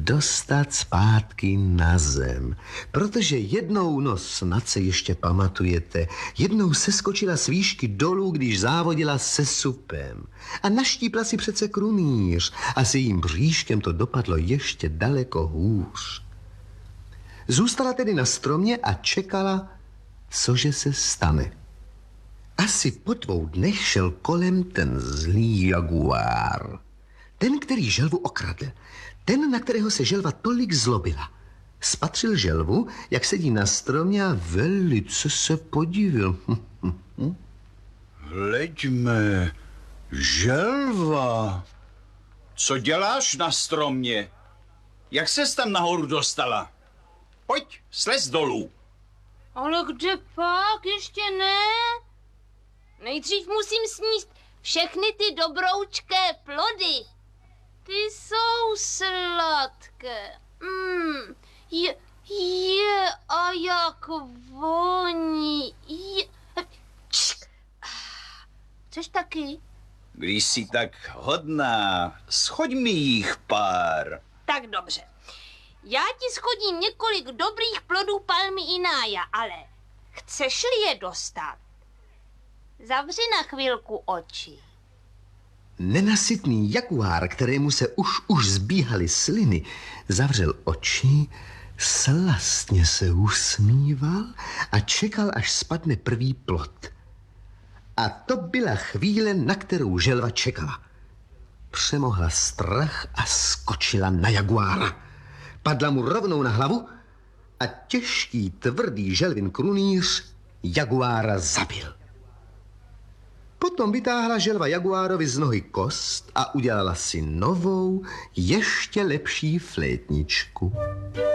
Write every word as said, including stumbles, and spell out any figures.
dostat zpátky na zem. Protože jednou, no snad se ještě pamatujete, jednou se skočila z výšky dolů, když závodila se supem. A naštípla si přece krunýř a s jejím bříškem to dopadlo ještě daleko hůř. Zůstala tedy na stromě a čekala, cože se stane. Asi po dvou dnech šel kolem ten zlý jaguár. Ten, který želvu okradl. Ten, na kterého se želva tolik zlobila. Spatřil želvu, jak sedí na stromě a velice se podivil. Hleďme, želva. Co děláš na stromě? Jak ses tam nahoru dostala? Pojď, slez dolů. Ale kde pak? Ještě ne. Nejdřív musím sníst všechny ty dobroučké plody. Ty jsou sladké. Mm, je, je, a jak voní. Je. Chceš taky? Když jsi tak hodná, schoď mi jich pár. Tak dobře. Já ti schodím několik dobrých plodů palmy inája, ale chceš-li je dostat, zavři na chvilku oči. Nenasytný jaguár, kterému se už už zbíhaly sliny, zavřel oči, slastně se usmíval a čekal, až spadne prvý plod. A to byla chvíle, na kterou želva čekala. Přemohla strach a skočila na jaguára. Padla mu rovnou na hlavu a těžký, tvrdý želvin krunýř jaguára zabil. Potom vytáhla želva jaguárovi z nohy kost a udělala si novou, ještě lepší flétničku.